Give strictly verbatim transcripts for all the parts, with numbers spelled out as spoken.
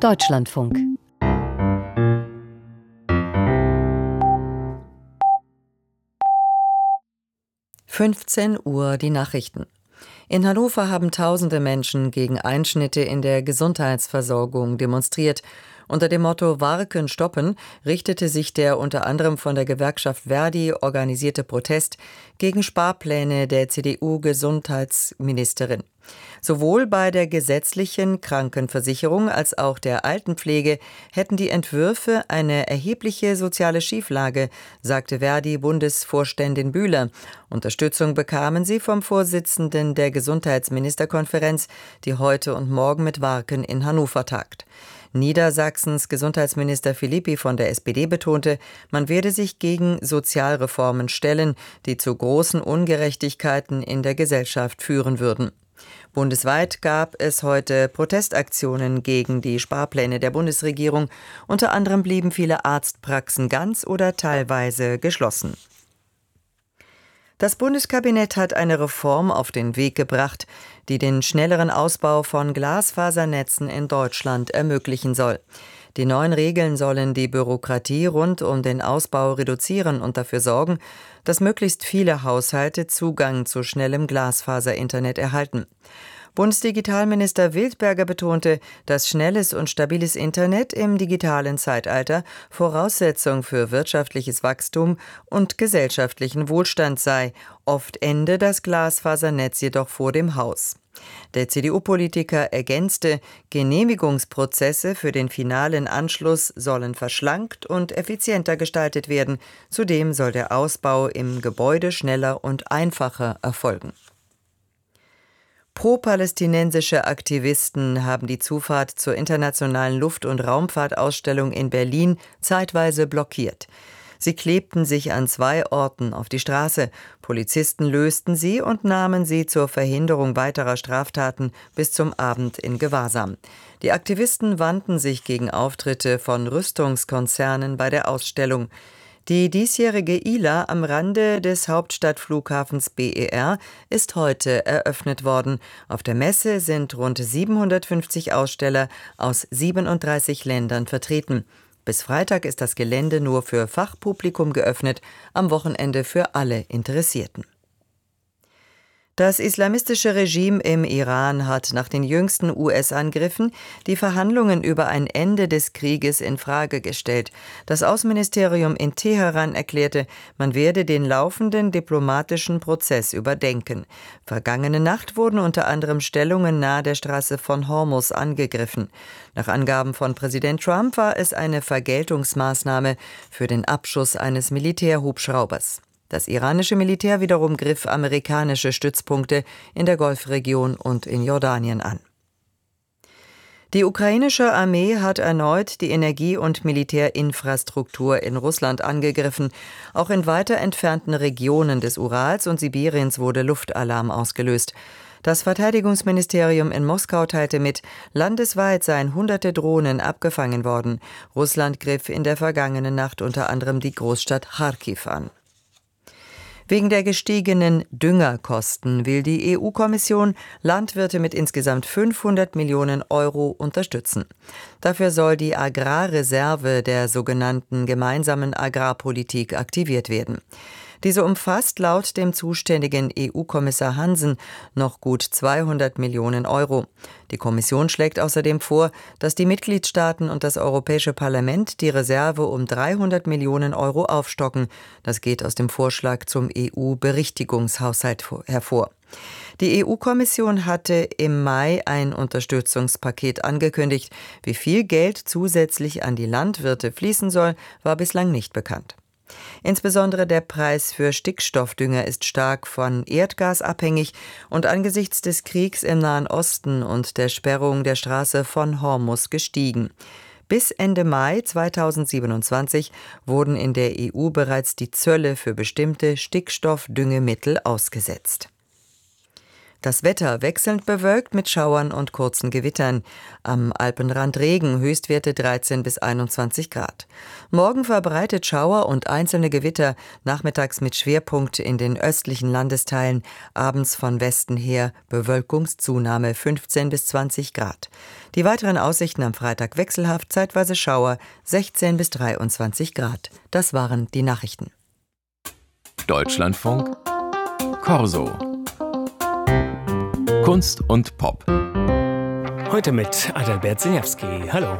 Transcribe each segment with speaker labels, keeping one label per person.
Speaker 1: Deutschlandfunk. fünfzehn Uhr die Nachrichten. In Hannover haben tausende Menschen gegen Einschnitte in der Gesundheitsversorgung demonstriert. Unter dem Motto Warken stoppen richtete sich der unter anderem von der Gewerkschaft Verdi organisierte Protest gegen Sparpläne der C D U-Gesundheitsministerin. Sowohl bei der gesetzlichen Krankenversicherung als auch der Altenpflege hätten die Entwürfe eine erhebliche soziale Schieflage, sagte Verdi-Bundesvorständin Bühler. Unterstützung bekamen sie vom Vorsitzenden der Gesundheitsministerkonferenz, die heute und morgen mit Warken in Hannover tagt. Niedersachsens Gesundheitsminister Philippi von der S P D betonte, man werde sich gegen Sozialreformen stellen, die zu großen Ungerechtigkeiten in der Gesellschaft führen würden. Bundesweit gab es heute Protestaktionen gegen die Sparpläne der Bundesregierung. Unter anderem blieben viele Arztpraxen ganz oder teilweise geschlossen. Das Bundeskabinett hat eine Reform auf den Weg gebracht, die den schnelleren Ausbau von Glasfasernetzen in Deutschland ermöglichen soll. Die neuen Regeln sollen die Bürokratie rund um den Ausbau reduzieren und dafür sorgen, dass möglichst viele Haushalte Zugang zu schnellem Glasfaser-Internet erhalten. Bundesdigitalminister Wildberger betonte, dass schnelles und stabiles Internet im digitalen Zeitalter Voraussetzung für wirtschaftliches Wachstum und gesellschaftlichen Wohlstand sei. Oft ende das Glasfasernetz jedoch vor dem Haus. Der C D U-Politiker ergänzte, Genehmigungsprozesse für den finalen Anschluss sollen verschlankt und effizienter gestaltet werden. Zudem soll der Ausbau im Gebäude schneller und einfacher erfolgen. Pro-palästinensische Aktivisten haben die Zufahrt zur internationalen Luft- und Raumfahrtausstellung in Berlin zeitweise blockiert. Sie klebten sich an zwei Orten auf die Straße. Polizisten lösten sie und nahmen sie zur Verhinderung weiterer Straftaten bis zum Abend in Gewahrsam. Die Aktivisten wandten sich gegen Auftritte von Rüstungskonzernen bei der Ausstellung. Die diesjährige I L A am Rande des Hauptstadtflughafens B E R ist heute eröffnet worden. Auf der Messe sind rund siebenhundertfünfzig Aussteller aus siebenunddreißig Ländern vertreten. Bis Freitag ist das Gelände nur für Fachpublikum geöffnet, am Wochenende für alle Interessierten. Das islamistische Regime im Iran hat nach den jüngsten U S-Angriffen die Verhandlungen über ein Ende des Krieges in Frage gestellt. Das Außenministerium in Teheran erklärte, man werde den laufenden diplomatischen Prozess überdenken. Vergangene Nacht wurden unter anderem Stellungen nahe der Straße von Hormuz angegriffen. Nach Angaben von Präsident Trump war es eine Vergeltungsmaßnahme für den Abschuss eines Militärhubschraubers. Das iranische Militär wiederum griff amerikanische Stützpunkte in der Golfregion und in Jordanien an. Die ukrainische Armee hat erneut die Energie- und Militärinfrastruktur in Russland angegriffen. Auch in weiter entfernten Regionen des Urals und Sibiriens wurde Luftalarm ausgelöst. Das Verteidigungsministerium in Moskau teilte mit, landesweit seien hunderte Drohnen abgefangen worden. Russland griff in der vergangenen Nacht unter anderem die Großstadt Charkiw an. Wegen der gestiegenen Düngerkosten will die E U-Kommission Landwirte mit insgesamt fünfhundert Millionen Euro unterstützen. Dafür soll die Agrarreserve der sogenannten gemeinsamen Agrarpolitik aktiviert werden. Diese umfasst laut dem zuständigen E U-Kommissar Hansen noch gut zweihundert Millionen Euro. Die Kommission schlägt außerdem vor, dass die Mitgliedstaaten und das Europäische Parlament die Reserve um dreihundert Millionen Euro aufstocken. Das geht aus dem Vorschlag zum E U-Berichtigungshaushalt hervor. Die E U-Kommission hatte im Mai ein Unterstützungspaket angekündigt. Wie viel Geld zusätzlich an die Landwirte fließen soll, war bislang nicht bekannt. Insbesondere der Preis für Stickstoffdünger ist stark von Erdgas abhängig und angesichts des Kriegs im Nahen Osten und der Sperrung der Straße von Hormuz gestiegen. Bis Ende Mai zweitausendsiebenundzwanzig wurden in der E U bereits die Zölle für bestimmte Stickstoffdüngemittel ausgesetzt. Das Wetter wechselnd bewölkt mit Schauern und kurzen Gewittern. Am Alpenrand Regen, Höchstwerte dreizehn bis einundzwanzig Grad. Morgen verbreitet Schauer und einzelne Gewitter, nachmittags mit Schwerpunkt in den östlichen Landesteilen, abends von Westen her Bewölkungszunahme fünfzehn bis zwanzig Grad. Die weiteren Aussichten am Freitag wechselhaft, zeitweise Schauer, sechzehn bis dreiundzwanzig Grad. Das waren die Nachrichten.
Speaker 2: Deutschlandfunk Corso. Kunst und Pop.
Speaker 3: Heute mit Adalbert Siniawski. Hallo.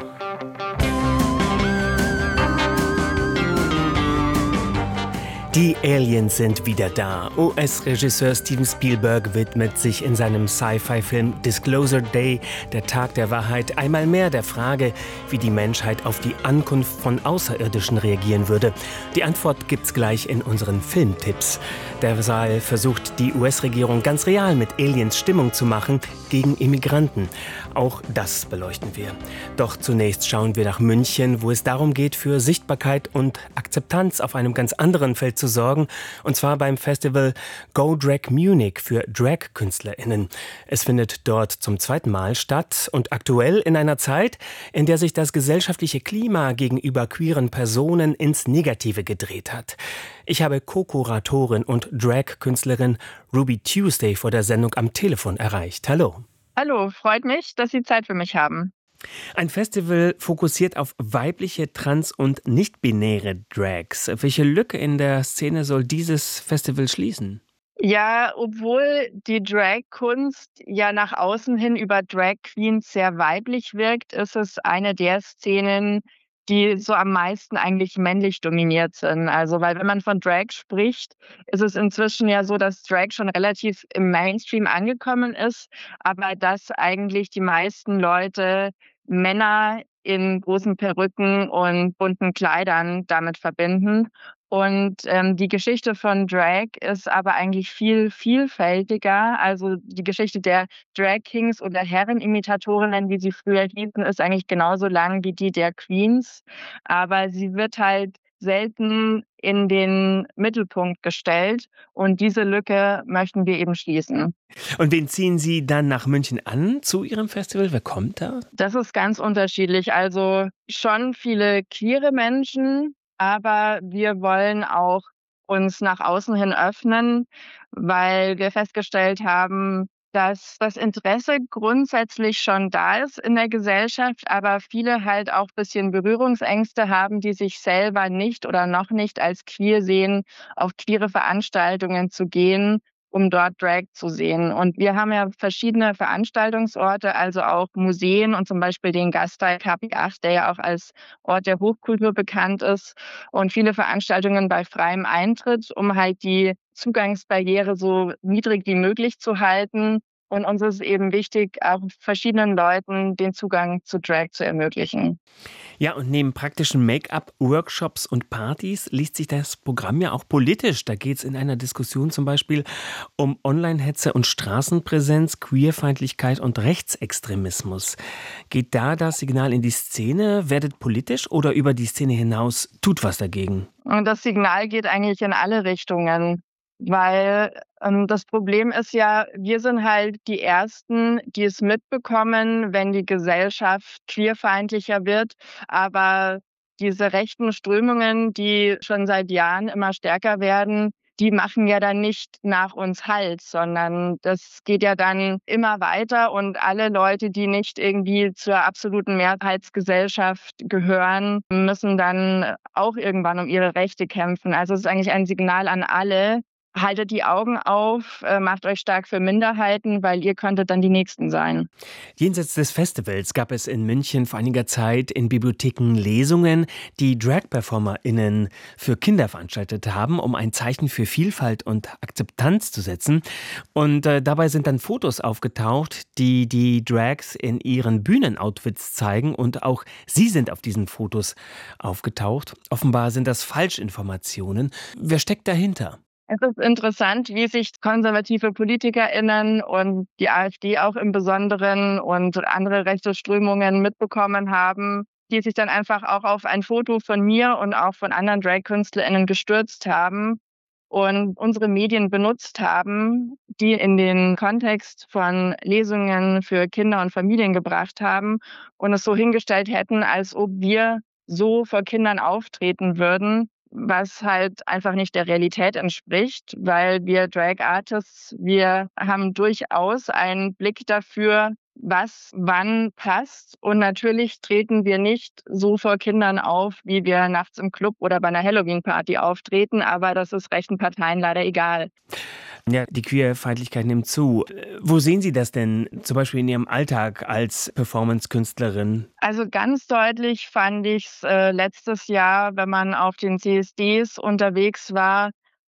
Speaker 3: Die Aliens sind wieder da. U S-Regisseur Steven Spielberg widmet sich in seinem Sci-Fi-Film Disclosure Day, der Tag der Wahrheit, einmal mehr der Frage, wie die Menschheit auf die Ankunft von Außerirdischen reagieren würde. Die Antwort gibt's gleich in unseren Filmtipps. Derweil versucht die U S-Regierung ganz real mit Aliens Stimmung zu machen gegen Immigranten. Auch das beleuchten wir. Doch zunächst schauen wir nach München, wo es darum geht, für Sichtbarkeit und Akzeptanz auf einem ganz anderen Feld zu sorgen, und zwar beim Festival Go Drag Munich für Drag-KünstlerInnen. Es findet dort zum zweiten Mal statt und aktuell in einer Zeit, in der sich das gesellschaftliche Klima gegenüber queeren Personen ins Negative gedreht hat. Ich habe Co-Kuratorin und Drag-Künstlerin Ruby Tuesday vor der Sendung am Telefon erreicht. Hallo.
Speaker 4: Hallo, freut mich, dass Sie Zeit für mich haben.
Speaker 3: Ein Festival fokussiert auf weibliche, trans- und nicht-binäre Drags. Welche Lücke in der Szene soll dieses Festival schließen?
Speaker 4: Ja, obwohl die Drag-Kunst ja nach außen hin über Drag Queens sehr weiblich wirkt, ist es eine der Szenen, die so am meisten eigentlich männlich dominiert sind. Also, weil wenn man von Drag spricht, ist es inzwischen ja so, dass Drag schon relativ im Mainstream angekommen ist, aber dass eigentlich die meisten Leute Männer in großen Perücken und bunten Kleidern damit verbinden. Und ähm, die Geschichte von Drag ist aber eigentlich viel vielfältiger. Also die Geschichte der Drag Kings oder Herrenimitatorinnen, wie sie früher hießen, ist eigentlich genauso lang wie die der Queens. Aber sie wird halt selten in den Mittelpunkt gestellt. Und diese Lücke möchten wir eben schließen.
Speaker 3: Und wen ziehen Sie dann nach München an zu Ihrem Festival? Wer kommt da?
Speaker 4: Das ist ganz unterschiedlich. Also schon viele queere Menschen, aber wir wollen auch uns nach außen hin öffnen, weil wir festgestellt haben, dass das Interesse grundsätzlich schon da ist in der Gesellschaft, aber viele halt auch ein bisschen Berührungsängste haben, die sich selber nicht oder noch nicht als queer sehen, auf queere Veranstaltungen zu gehen, um dort Drag zu sehen. Und wir haben ja verschiedene Veranstaltungsorte, also auch Museen und zum Beispiel den Gasteig K P acht, der ja auch als Ort der Hochkultur bekannt ist, und viele Veranstaltungen bei freiem Eintritt, um halt die Zugangsbarriere so niedrig wie möglich zu halten. Und uns ist eben wichtig, auch verschiedenen Leuten den Zugang zu Drag zu ermöglichen.
Speaker 3: Ja, und neben praktischen Make-up, Workshops und Partys liest sich das Programm ja auch politisch. Da geht es in einer Diskussion zum Beispiel um Online-Hetze und Straßenpräsenz, Queerfeindlichkeit und Rechtsextremismus. Geht da das Signal in die Szene, werdet politisch, oder über die Szene hinaus tut was dagegen?
Speaker 4: Und das Signal geht eigentlich in alle Richtungen. Weil ähm, das Problem ist ja, wir sind halt die Ersten, die es mitbekommen, wenn die Gesellschaft queerfeindlicher wird. Aber diese rechten Strömungen, die schon seit Jahren immer stärker werden, die machen ja dann nicht nach uns Halt, sondern das geht ja dann immer weiter, und alle Leute, die nicht irgendwie zur absoluten Mehrheitsgesellschaft gehören, müssen dann auch irgendwann um ihre Rechte kämpfen. Also es ist eigentlich ein Signal an alle: Haltet die Augen auf, äh, macht euch stark für Minderheiten, weil ihr könntet dann die Nächsten sein.
Speaker 3: Jenseits des Festivals gab es in München vor einiger Zeit in Bibliotheken Lesungen, die Drag-PerformerInnen für Kinder veranstaltet haben, um ein Zeichen für Vielfalt und Akzeptanz zu setzen. Und äh, dabei sind dann Fotos aufgetaucht, die die Drags in ihren Bühnenoutfits zeigen, und auch sie sind auf diesen Fotos aufgetaucht. Offenbar sind das Falschinformationen. Wer steckt dahinter?
Speaker 4: Es ist interessant, wie sich konservative PolitikerInnen und die AfD auch im Besonderen und andere rechte Strömungen mitbekommen haben, die sich dann einfach auch auf ein Foto von mir und auch von anderen Drag-KünstlerInnen gestürzt haben und unsere Medien benutzt haben, die in den Kontext von Lesungen für Kinder und Familien gebracht haben und es so hingestellt hätten, als ob wir so vor Kindern auftreten würden, was halt einfach nicht der Realität entspricht, weil wir Drag Artists, wir haben durchaus einen Blick dafür, was wann passt. Und natürlich treten wir nicht so vor Kindern auf, wie wir nachts im Club oder bei einer Halloween-Party auftreten, aber das ist rechten Parteien leider egal.
Speaker 3: Ja, die Queerfeindlichkeit nimmt zu. Wo sehen Sie das denn zum Beispiel in Ihrem Alltag als Performance-Künstlerin?
Speaker 4: Also ganz deutlich fand ich es äh, letztes Jahr, wenn man auf den C S Ds unterwegs war,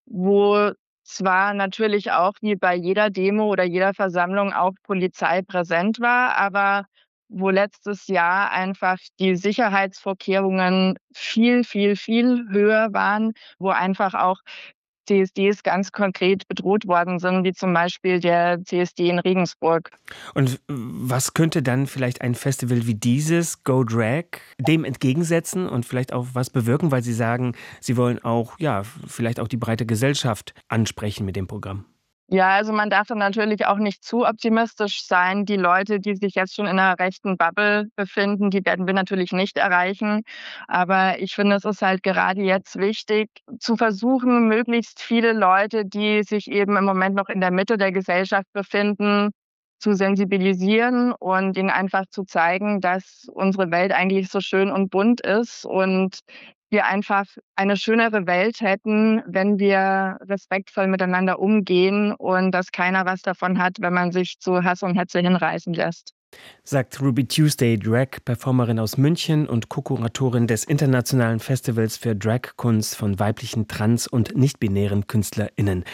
Speaker 4: wo zwar natürlich auch wie bei jeder Demo oder jeder Versammlung auch Polizei präsent war, aber wo letztes Jahr einfach die Sicherheitsvorkehrungen viel, viel, viel höher waren, wo einfach auch C S Ds ganz konkret bedroht worden sind, wie zum Beispiel der C S D in Regensburg.
Speaker 3: Und was könnte dann vielleicht ein Festival wie dieses, Go Drag, dem entgegensetzen und vielleicht auch was bewirken, weil Sie sagen, Sie wollen auch, ja, vielleicht auch die breite Gesellschaft ansprechen mit dem Programm?
Speaker 4: Ja, also man darf dann natürlich auch nicht zu optimistisch sein. Die Leute, die sich jetzt schon in einer rechten Bubble befinden, die werden wir natürlich nicht erreichen. Aber ich finde, es ist halt gerade jetzt wichtig, zu versuchen, möglichst viele Leute, die sich eben im Moment noch in der Mitte der Gesellschaft befinden, zu sensibilisieren und ihnen einfach zu zeigen, dass unsere Welt eigentlich so schön und bunt ist und wir einfach eine schönere Welt hätten, wenn wir respektvoll miteinander umgehen und dass keiner was davon hat, wenn man sich zu Hass und Hetze hinreißen lässt.
Speaker 3: Sagt Ruby Tuesday, Drag-Performerin aus München und Co-Kuratorin des Internationalen Festivals für Drag-Kunst von weiblichen, trans- und nicht-binären KünstlerInnen,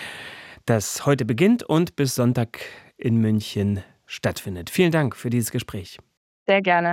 Speaker 3: das heute beginnt und bis Sonntag in München stattfindet. Vielen Dank für dieses Gespräch.
Speaker 4: Sehr gerne.